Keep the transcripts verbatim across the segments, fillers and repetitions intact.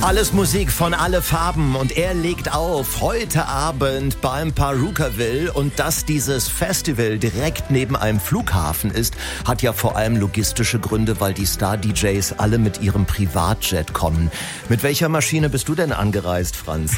Alles Musik von alle Farben und er legt auf heute Abend beim Pharookerville. Und dass dieses Festival direkt neben einem Flughafen ist, hat ja vor allem logistische Gründe, weil die Star-D Js alle mit ihrem Privatjet kommen. Mit welcher Maschine bist du denn angereist, Franz?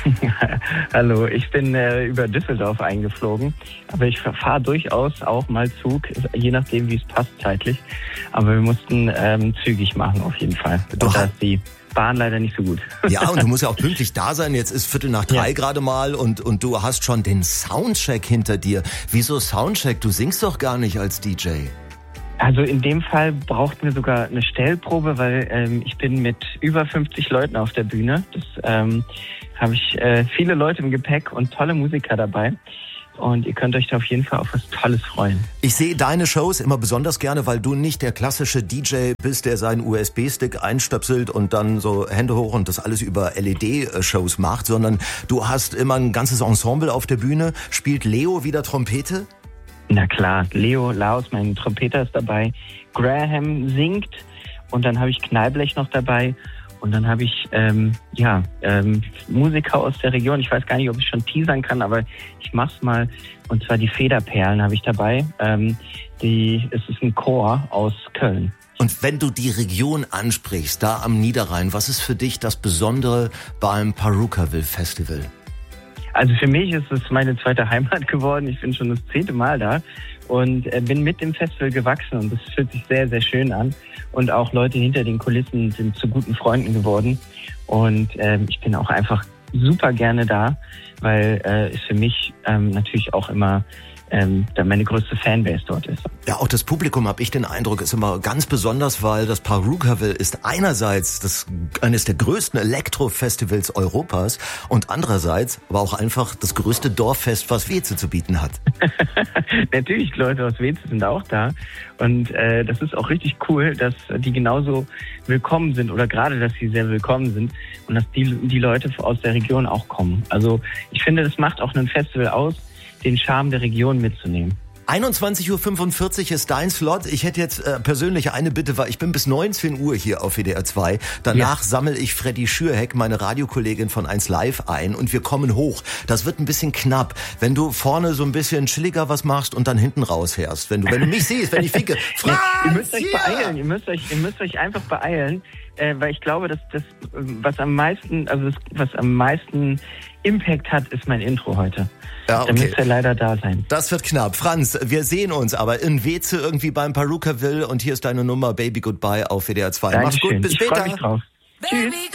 Hallo, ich bin äh, über Düsseldorf eingeflogen, aber ich fahre durchaus auch mal Zug, je nachdem wie es passt zeitlich. Aber wir mussten ähm, zügig machen auf jeden Fall. Du da ist die Bahn leider nicht so gut. Ja, und du musst ja auch pünktlich da sein. Jetzt ist Viertel nach drei ja. gerade mal und, und du hast schon den Soundcheck hinter dir. Wieso Soundcheck? Du singst doch gar nicht als D J. Also in dem Fall brauchten wir sogar eine Stellprobe, weil ähm, ich bin mit über fünfzig Leuten auf der Bühne. Das ähm, habe ich äh, viele Leute im Gepäck und tolle Musiker dabei. Und ihr könnt euch da auf jeden Fall auf was Tolles freuen. Ich sehe deine Shows immer besonders gerne, weil du nicht der klassische D J bist, der seinen U S B-Stick einstöpselt und dann so Hände hoch und das alles über L E D-Shows macht, sondern du hast immer ein ganzes Ensemble auf der Bühne. Spielt Leo wieder Trompete? Na klar, Leo Laus, mein Trompeter, ist dabei. Graham singt und dann habe ich Knallblech noch dabei. Und dann habe ich ähm, ja ähm, Musiker aus der Region. Ich weiß gar nicht, ob ich schon teasern kann, aber ich mach's mal. Und zwar die Federperlen habe ich dabei. Ähm, die, es ist ein Chor aus Köln. Und wenn du die Region ansprichst, da am Niederrhein, was ist für dich das Besondere beim Pharookerville Festival? Also für mich ist es meine zweite Heimat geworden. Ich bin schon das zehnte Mal da und äh, bin mit dem Festival gewachsen und das fühlt sich sehr, sehr schön an. Und auch Leute hinter den Kulissen sind zu guten Freunden geworden. Und ähm, ich bin auch einfach super gerne da, weil äh, es für mich ähm, natürlich auch immer ähm, meine größte Fanbase dort ist. Ja, auch das Publikum, habe ich den Eindruck, ist immer ganz besonders, weil das Pharookerville ist einerseits das, eines der größten Elektro-Festivals Europas und andererseits aber auch einfach das größte Dorffest, was Weeze zu bieten hat. Natürlich, Leute aus Weeze sind auch da und äh, das ist auch richtig cool, dass die genauso willkommen sind oder gerade, dass sie sehr willkommen sind und dass die, die Leute aus der Region auch kommen. Also ich finde, das macht auch ein Festival aus, den Charme der Region mitzunehmen. einundzwanzig Uhr fünfundvierzig ist dein Slot. Ich hätte jetzt äh, persönlich eine Bitte, weil ich bin bis neunzehn Uhr hier auf W D R zwei. Danach ja. sammle ich Freddy Schürheck, meine Radiokollegin von eins Live, ein und wir kommen hoch. Das wird ein bisschen knapp, wenn du vorne so ein bisschen chilliger was machst und dann hinten rausfährst. Wenn du, wenn du mich siehst, wenn ich ficke. Franz, ihr müsst euch hier! beeilen, ihr müsst euch, ihr müsst euch einfach beeilen, äh, weil ich glaube, dass das, was am meisten, also das, was am meisten Impact hat, ist mein Intro heute. Ja, okay. Da müsst ihr leider da sein. Das wird knapp. Franz, wir sehen uns aber in Weeze irgendwie beim Pharookerville und hier ist deine Nummer Baby Goodbye auf W D R zwei. Mach's gut, bis ich später. Ich freu mich drauf. Tschüss.